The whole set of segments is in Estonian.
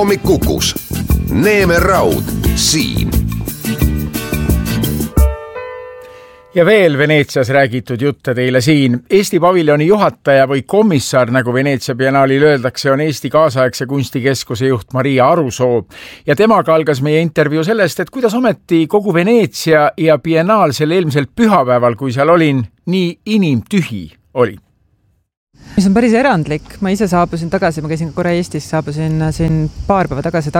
Kukus. Neeme Raud siin. Ja veel Veneetsias räägitud jutte teile siin. Eesti paviljoni juhataja või komissar, nagu Veneetsia biennaalil öeldakse, on Eesti kaasaegse kunstikeskuse juht Maria Arusoo. Ja temaga algas meie intervjuu sellest, et kuidas ometi kogu Veneetsia ja biennaal sel eelmisel pühapäeval, kui seal olin, nii inimtühi oli. Mis on päris erandlik. Ma ise saabusin tagasi, ma käisin korra Eestis, saabusin siin paar päeva tagasi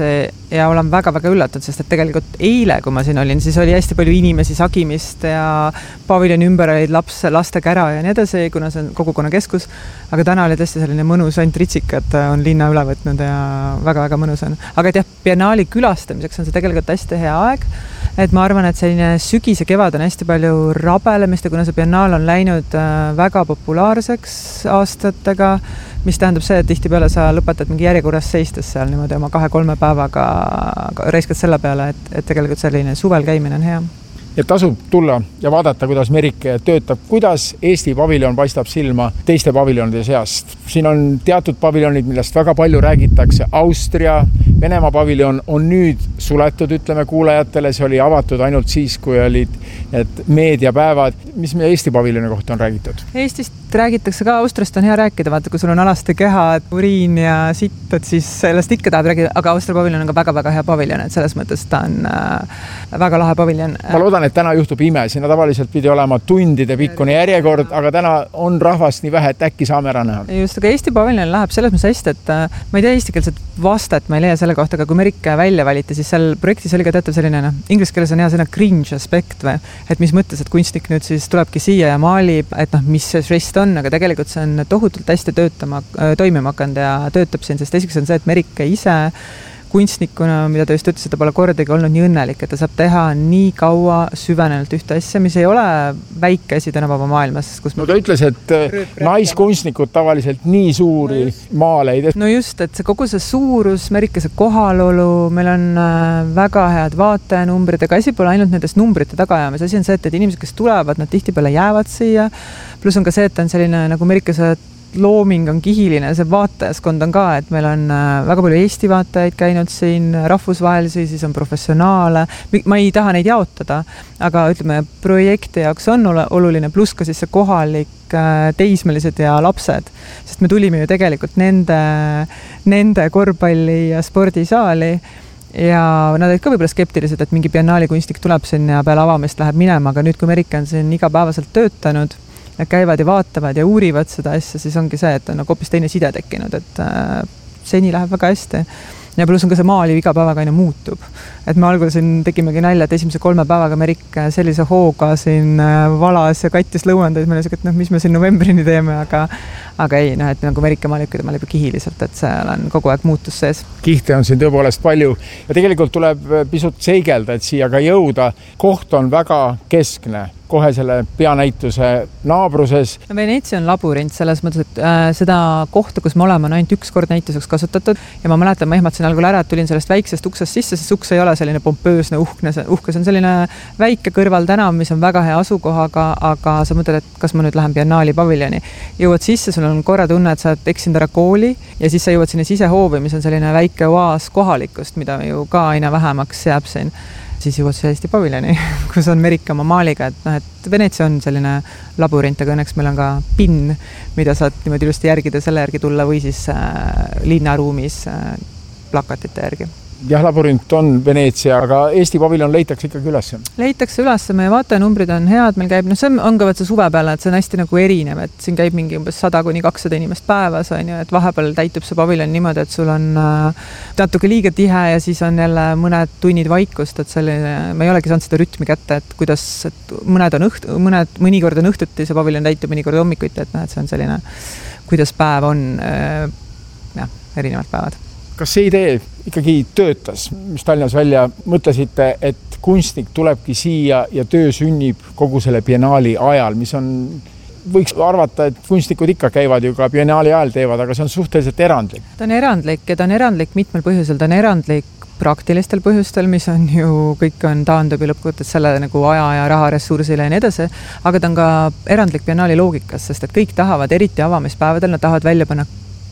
ja olen väga-väga üllatunud, sest et tegelikult eile, kui ma siin olin, siis oli hästi palju inimesi, sagimist ja paviljoni ümber olid laste kära ja nii edasi, kuna see on kogukonnakeskus. Aga täna oli tõesti selline mõnus, ainult ritsikad on linna üle võtnud ja väga-väga mõnus on. Aga biennaali külastamiseks on see tegelikult hästi hea aeg. Et ma arvan, et selline sügis ja kevad on hästi palju rabelemist ja kuna see biennaal on läinud väga populaarseks aastatega, mis tähendab see, et tihtipeale sa lõpetad mingi järjekorras seistes seal niimoodi oma 2-3 päevaga reiskad selle peale, et tegelikult selline suvel käimine on hea. Ja tasub tulla ja vaadata, kuidas Merike töötab, kuidas Eesti paviljon paistab silma teiste paviljonide seast. Siin on teatud paviljonid, millest väga palju räägitakse. Austria, Venemaa paviljon on nüüd suletud, ütleme kuulajatele, see oli avatud ainult siis, kui olid need meediapäevad. Mis meie Eesti paviljoni kohta on räägitud? Eestist räägitakse ka, Austriast on hea rääkida, vaata, kui sul on alaste keha, uriin ja sitt, siis sellest ikka tahab rääkida, aga Austria paviljon on ka väga-väga hea paviljon, et selles mõttes ta on väga lahe paviljon. Ma loodan, et täna juhtub ime, sinna tavaliselt pidi olema tundide pikkune järjekord, aga täna on rahvast nii vähe, et äkki saame ära näha. Just, aga Eesti paviljon läheb selles mõttes hästi, et ma ei tea eestikeelset vastet, ma ei leia selle kohta, aga kui Merike välja valiti, siis seal projektis oli ka teatav selline, inglise keeles on hea selline cringe aspekt või, et mis mõttes, et kunstnik nüüd siis tulebki siia ja maalib, et mis see žest on, aga tegelikult see on tohutult hästi toimima hakanud ja töötab siin, sest esiteks on see, et Merike ise kunstnikuna, mida ta just ütles, et ta pole kordagi olnud nii õnnelik, et ta saab teha nii kaua süvenenult ühte asja, mis ei ole väike asi tänapäeva maailmas. No ta ütles, et naiskunstnikud tavaliselt nii suuri maale ei tee. No just, et see kogu see suurus, Merikese kohalolu, meil on väga head vaatajanumbrid, aga asi pole ainult nendest numbrite tagaajamas. Asi on see, et inimesed, kes tulevad, nad tihtipeale jäävad siia. Plus on ka see, et on selline nagu Merikese looming on kihiline, see vaatajaskond on ka, et meil on väga palju Eesti vaatajaid käinud siin, rahvusvahelisi, siis on professionaale. Ma ei taha neid jaotada, aga ütleme, projekti jaoks on oluline, pluss ka siis see kohalik teismelised ja lapsed, sest me tulime ju tegelikult nende korvpalli ja spordisaali ja nad olid ka võib-olla skeptilised, et mingi biennaali kunstnik tuleb sinna ja peale avamist läheb minema, aga nüüd, kui Merike on siin igapäevaselt töötanud, nad käivad ja vaatavad ja uurivad seda asja, siis ongi see, et on hoopis teine side tekkinud, et seni läheb väga hästi. Ja pluss on ka see maaliv iga päevaga aina muutub. Et me algul siin tegimegi nalja, et esimese 3 päevaga Merike sellise hooga siin valas ja kattis lõuandaid, meil oli see, et mis me siin novembrini teeme, aga ei, et nagu Merike maalib kihiliselt, et seal on kogu aeg muutus sees. Kihte on siin tõepoolest palju ja tegelikult tuleb pisut seigelda, et siia ka jõuda. Koht on väga keskne, kohe selle peanäituse naabruses. Veneetsia on labürint selles mõttes, et seda kohta, kus me oleme, on ainult üks kord näituseks kasutatud ja ma mäletan, ma ehmatasin algul ära, et tulin sellest väiksest uksest sisse, sest uks ei ole selline pompöösne, uhke, see on selline väike kõrval tänav, mis on väga hea asukohaga, aga sa mõtled, et kas ma nüüd lähen biennaali paviljoni. Jõuad sisse, sul on korra tunne, et sa oled eksinud ära kooli ja siis sa jõuad sinna sisehoovi, mis on selline väike oaas kohalikust, mida ju ka aina vähemaks jääb siin. Siis jõuad see Eesti paviljoni, kus on Merike oma maaliga, et Veneetsia on selline labürint, aga õnneks meil on ka PIN, mida saad niimoodi ilusti järgida, selle järgi tulla või siis linnaruumis plakatite järgi. Jah, labürint on Veneetsia, aga Eesti paviljon leitakse ikkagi üles. Leitakse üles, meie vaatajanumbrid on head, meil käib, see on ka see suve peale, et see on hästi nagu erinev, et siin käib mingi umbes 100-200 inimest päevas, on ju, et vahepeal täitub see paviljon niimoodi, et sul on natuke liiga tihe ja siis on jälle mõned tunnid vaikust, et selline, ma ei olegi saanud seda rütmi kätte, et kuidas, et mõnikord on õhtuti, see paviljon täitub mõnikord hommikuti, et see on selline, kuidas päev on, erinevad päevad. Kas see idee ikkagi töötas, mis Tallinnas välja mõtlesite, et kunstnik tulebki siia ja töö sünnib kogu selle biennaali ajal, mis on, võiks arvata, et kunstnikud ikka käivad ju ka biennaali ajal teevad, aga see on suhteliselt erandlik. Ta on erandlik ja ta on erandlik mitmel põhjusel, ta on erandlik praktilistel põhjustel, mis on ju, kõik on taandub ja lõppkokkuvõttes selle nagu aja ja raha ressursile ja nii edasi, aga ta on ka erandlik biennaali loogikas, sest et kõik tahavad, eriti avamispäevadel, nad tahavad välja panna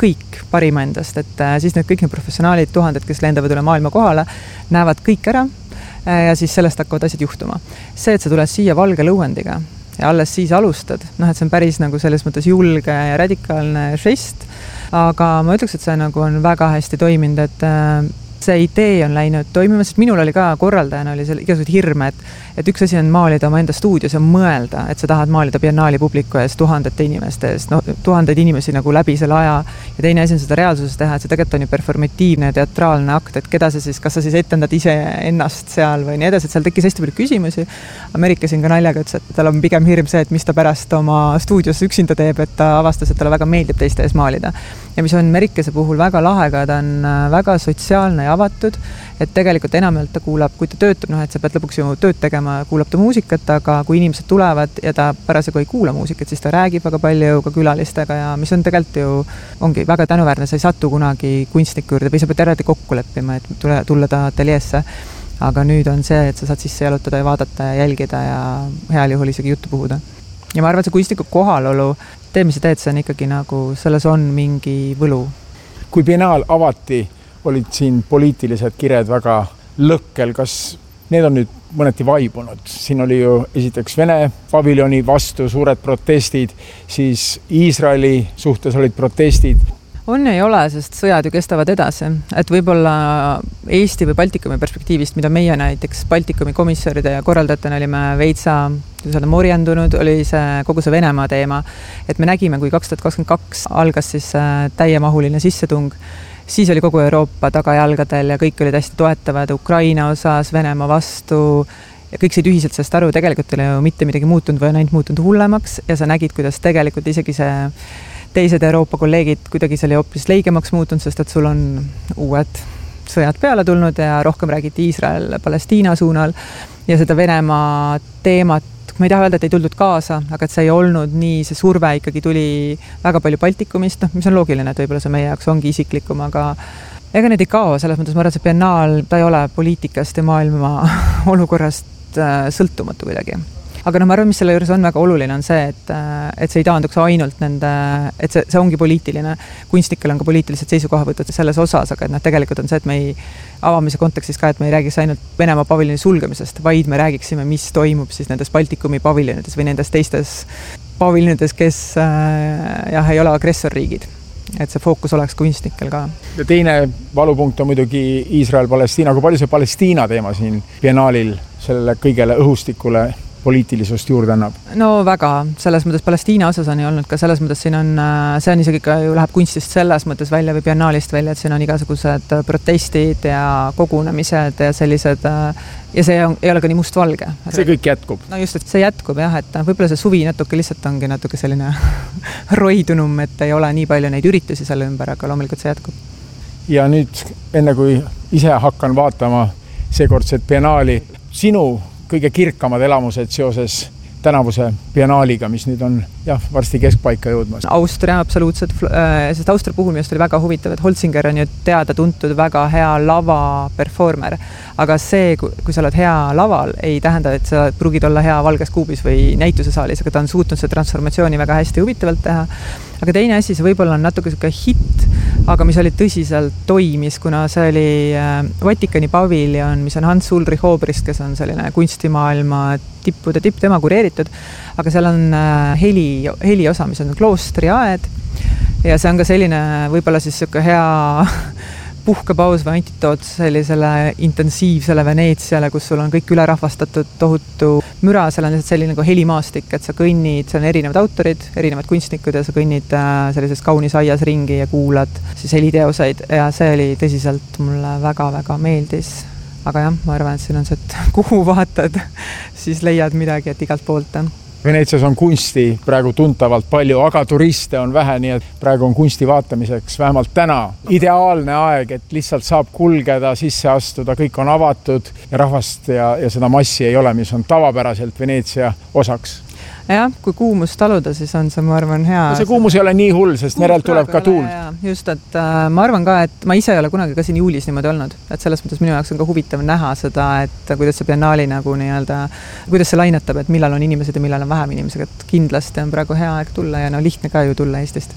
kõik parima endast, et siis kõik need professionaalid, tuhanded, kes lendavad üle maailma kohale, näevad kõik ära ja siis sellest hakkavad asjad juhtuma. See, et sa tuled siia valge lõuendiga ja alles siis alustad, et see on päris nagu selles mõttes julge ja radikaalne žest, aga ma ütleks, et see nagu on väga hästi toiminud, et see idee on läinud toimima, sest minul oli ka korraldajana oli seal igasugused hirme, et üks asi on maalida oma enda stuudios ja mõelda, et sa tahad maalida biennaali publiku ees tuhandete inimeste ees, tuhandeid inimesi nagu läbi selle aja ja teine asi on seda reaalsuses teha, et see tegelikult on ju performatiivne ja teatraalne akt, et keda sa siis, kas sa siis etendad ise ennast seal või nii edasi, et seal tekkis hästi palju küsimusi. Ameerika siin ka naljaga ütles, et tal on pigem hirm see, et mis ta pärast oma stuudios üksinda teeb, et ta avastas, et talle väga meeldib teiste ees maalida. Ja mis on Ameerikase puhul väga lahega, ta on väga sotsiaalne ja avatud, et tegelikult enamjaolt ta kuulab, kui ta töötab, et sa pead lõpuks ju tööd tegema, kuulab ta muusikat, aga kui inimesed tulevad ja ta parasjagu ei kuula muusikat, siis ta räägib väga palju ka külalistega ja mis on tegelikult ju, ongi väga tänuväärne, sa ei satu kunagi kunstniku juurde või sa pead eraldi kokku leppima, et tulla ta ateljeesse. Aga nüüd on see, et sa saad sisse jalutada ja vaadata ja jälgida ja heal juhul isegi juttu puhuda. Ja ma arvan, et see kunstniku kohalolu, mis sa teed, see on ikkagi nagu, selles on mingi võlu. Kui biennaal avati, olid siin poliitilised kired väga lõkkel, kas need on nüüd mõneti vaibunud? Siin oli ju esiteks Vene paviljoni vastu suured protestid, siis Iisraeli suhtes olid protestid. On ja ei ole, sest sõjad ju kestavad edasi, et võib-olla Eesti või Baltikumi perspektiivist, mida meie näiteks Baltikumi komissaride ja korraldajatena olime veitsa morjandunud, oli see kogu see Venemaa teema, et me nägime, kui 2022 algas siis täiemahuline sissetung, siis oli kogu Euroopa tagajalgadel ja kõik olid hästi toetavad Ukraina osas, Venemaa vastu ja kõik said ühiselt sellest aru, tegelikult oli ju mitte midagi muutunud või on ainult muutunud hullemaks ja sa nägid, kuidas tegelikult isegi see teised Euroopa kolleegid kuidagi see oli hoopis leigemaks muutunud, sest et sul on uued sõjad peale tulnud ja rohkem räägiti Iisrael-Palestiina suunal ja seda Venemaa teemat, ma ei taha öelda, et ei tuldud kaasa, aga et see ei olnud nii, see surve ikkagi tuli väga palju Baltikumist, mis on loogiline, et võib-olla see meie jaoks ongi isiklikum, aga ega need ei kao, selles mõttes ma arvan, et see biennaal, ta ei ole poliitikast ja maailma olukorrast sõltumatu kuidagi. Aga ma arvan, mis selle juures on väga oluline, on see, et see ei taanduks ainult nende, et see ongi poliitiline. Kunstnikel on ka poliitilised seisukohavõtted selles osas, aga et tegelikult on see, et me ei avamise kontekstis ka, et me ei räägiks ainult Venemaa paviljoni sulgemisest, vaid me räägiksime, mis toimub siis nendes Baltikumi paviljonides või nendes teistes paviljonides, kes ei ole agressorriigid. Et see fookus oleks kunstnikel ka. Ja teine valupunkt on muidugi Iisrael-Palestiina. Kui palju see Palestiina teema siin biennaalil sellele kõigele õhustikule poliitilisust juurde annab? No väga, selles mõttes Palestiina osas on ju olnud ka selles mõttes siin on, see on isegi ka ju läheb kunstist selles mõttes välja või biennaalist välja, et siin on igasugused protestid ja kogunemised ja sellised ja see ei ole ka nii mustvalge. See kõik jätkub? No just, et see jätkub jah, et võib-olla see suvi natuke lihtsalt ongi natuke selline roidunum, et ei ole nii palju neid üritusi selle ümber, aga loomulikult see jätkub. Ja nüüd, enne kui ise hakkan vaatama seekordset biennaali, sinu kõige kirkamad elamused seoses tänavuse biennaaliga, mis nüüd on varsti keskpaika jõudmas. Austria absoluutselt, sest Austria puhul minust oli väga huvitav, et Holzinger on ju teada-tuntud väga hea lava performer, aga see, kui sa oled hea laval, ei tähenda, et sa pruugid olla hea valges kuubis või näitusesaalis, aga ta on suutnud see transformatsiooni väga hästi huvitavalt teha. Aga teine asi, see võib-olla on natuke siuke hitt, aga mis oli tõsiselt toimis, kuna see oli Vatikani paviljon, mis on Hans Ulrich Obrist, kes on selline kunstimaailma tippude tipp, tema kureeritud, aga seal on heli osa, mis on kloostri aed ja see on ka selline võib-olla siis siuke hea puhkepaus või antitoot sellisele intensiivsele Veneetsiale, kus sul on kõik ülerahvastatud tohutu müra, seal on selline nagu helimaastik, et sa kõnnid, seal on erinevad autorid, erinevad kunstnikud ja sa kõnnid sellises kaunis aias ringi ja kuulad siis heliteoseid ja see oli tõsiselt mulle väga-väga meeldis. Aga jah, ma arvan, et siin on see, et kuhu vaatad, siis leiad midagi, et igalt poolt. Veneetsias on kunsti praegu tuntavalt palju, aga turiste on vähe, nii et praegu on kunsti vaatamiseks vähemalt täna ideaalne aeg, et lihtsalt saab kulgeda, sisse astuda, kõik on avatud ja rahvast ja seda massi ei ole, mis on tavapäraselt Veneetsia osaks. Jah, kui kuumus taluda, siis on see, ma arvan, hea. See kuumus ei ole nii hull, sest merelt tuleb ka tuul. Just, et ma arvan ka, et ma ise ei ole kunagi ka siin juulis niimoodi olnud, et selles mõttes minu jaoks on ka huvitav näha seda, et kuidas see biennaali nagu nii-öelda, kuidas see lainetab, et millal on inimesed ja millal on vähem inimesed, et kindlasti on praegu hea aeg tulla ja lihtne ka ju tulla Eestist.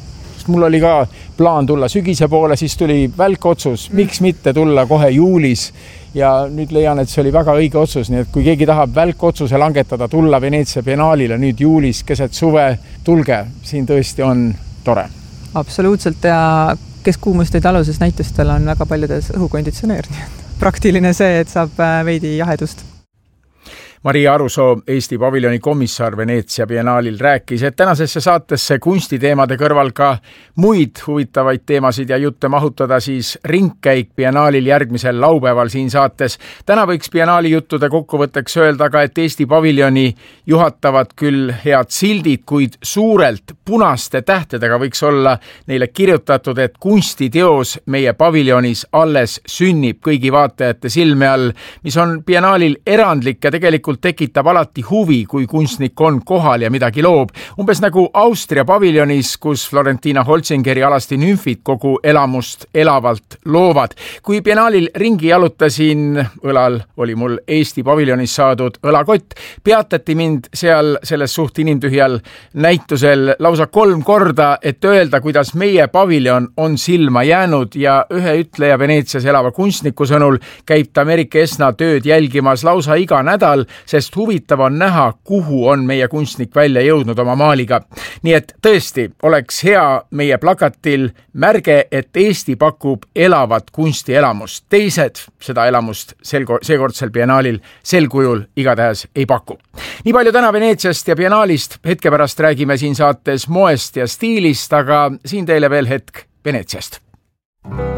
sest mul oli ka plaan tulla sügise poole, siis tuli välkotsus, miks mitte tulla kohe juulis ja nüüd leian, et see oli väga õige otsus, nii et kui keegi tahab välkotsuse langetada, tulla Veneetsia biennaalile nüüd juulis keset suve, tulge, siin tõesti on tore. Absoluutselt ja kes kuumust ei talu, siis näitustel on väga paljudes õhukonditsioneer. Praktiline see, et saab veidi jahedust. Maria Arusoo, Eesti paviljoni komissar Veneetsia biennaalil rääkis, et tänasesse saatesse kunstiteemade kõrval ka muid huvitavaid teemasid ja jutte mahutada siis ringkäik biennaalil järgmisel laupäeval siin saates. Täna võiks biennaali juttude kokkuvõtteks öelda ka, et Eesti paviljoni juhatavad küll head sildid, kuid suurelt punaste tähtedega võiks olla neile kirjutatud, et kunstiteos meie paviljonis alles sünnib kõigi vaatajate silme all, mis on biennaalil erandlik ja tegelikult tekitab alati huvi, kui kunstnik on kohal ja midagi loob. Umbes nagu Austria paviljonis, kus Florentina Holzingeri alasti nümfid kogu elamust elavalt loovad. Kui biennaalil ringi jalutasin, õlal oli mul Eesti paviljonis saadud õlakott, peatati mind seal selles suht inimtühjal näitusel lausa 3 korda, et öelda, kuidas meie paviljon on silma jäänud ja ühe ütleja Veneetsias elava kunstniku sõnul käib ta Merike Esna tööd jälgimas lausa iga nädal, sest huvitav on näha, kuhu on meie kunstnik välja jõudnud oma maaliga. Nii et tõesti oleks hea meie plakatil märge, et Eesti pakub elavat kunstielamust. Teised seda elamust seekordsel biennaalil sel kujul igatahes ei paku. Nii palju täna Veneetsiast ja biennaalist. Hetke pärast räägime siin saates moest ja stiilist, aga siin teile veel hetk Veneetsiast.